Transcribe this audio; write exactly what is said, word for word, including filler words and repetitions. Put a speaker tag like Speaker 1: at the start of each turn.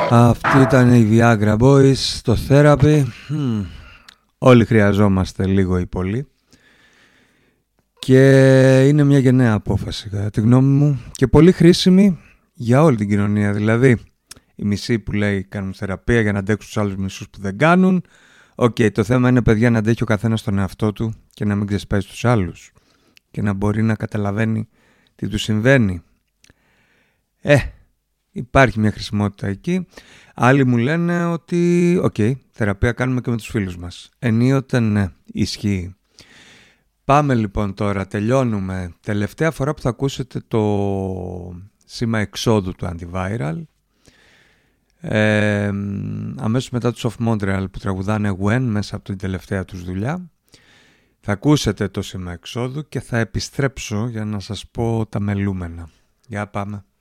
Speaker 1: Αυτή ήταν η Viagra Boys στο Therapy. Hm. Όλοι χρειαζόμαστε λίγο ή πολύ. Και είναι μια γενναία απόφαση κατά τη γνώμη μου και πολύ χρήσιμη για όλη την κοινωνία. Δηλαδή η μισή που λέει κάνουν θεραπεία για να αντέξουν τους άλλους μισούς που δεν κάνουν. Οκ, okay, το θέμα είναι, παιδιά, να αντέχει ο καθένας τον εαυτό του και να μην ξεσπάσει τους άλλους και να μπορεί να καταλαβαίνει τι του συμβαίνει. Ε, υπάρχει μια χρησιμότητα εκεί. Άλλοι μου λένε ότι οκ, okay, θεραπεία κάνουμε και με τους φίλους μας. Ενίοτε ναι, ισχύει. Πάμε λοιπόν τώρα, τελειώνουμε. Τελευταία φορά που θα ακούσετε το σήμα εξόδου του Antiviral. Ε, αμέσως μετά τους Off Montreal που τραγουδάνε When μέσα από την τελευταία τους δουλειά. Θα ακούσετε το σήμα εξόδου και θα επιστρέψω για να σας πω τα μελούμενα. Για πάμε.